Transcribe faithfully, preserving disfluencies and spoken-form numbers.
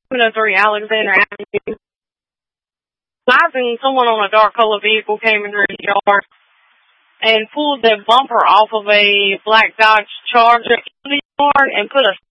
seven oh three Alexander Avenue. Driving, someone on a dark colored vehicle came into the yard and pulled the bumper off of a black Dodge Charger in the yard and put a